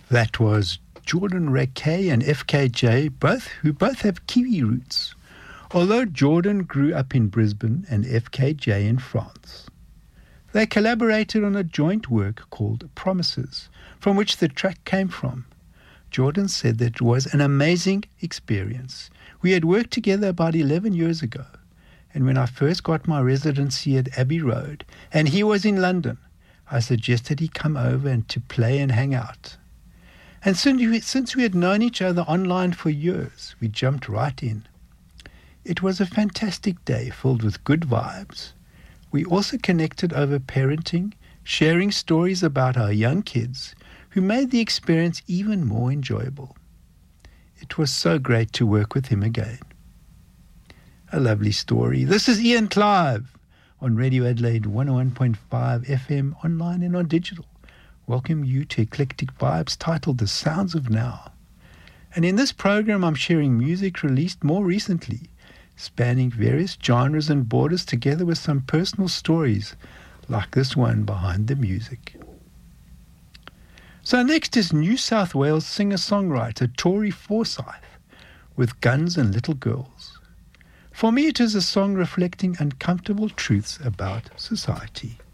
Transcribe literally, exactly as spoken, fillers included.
That was Jordan Rakei and F K J, both who both have Kiwi roots, although Jordan grew up in Brisbane and F K J in France. They collaborated on a joint work called Promises, from which the track came from. Jordan said that it was an amazing experience. We had worked together about eleven years ago, and when I first got my residency at Abbey Road, and he was in London, I suggested he come over and to play and hang out. And since we had known each other online for years, we jumped right in. It was a fantastic day filled with good vibes. We also connected over parenting, sharing stories about our young kids, who made the experience even more enjoyable. It was so great to work with him again. A lovely story. This is Ian Clive on Radio Adelaide one oh one point five F M, online and on digital. Welcome you to Eclectic Vibes, titled The Sounds of Now. And in this program I'm sharing music released more recently, spanning various genres and borders, together with some personal stories like this one behind the music. So next is New South Wales singer-songwriter Tori Forsyth with Guns and Little Girls. For me it is a song reflecting uncomfortable truths about society.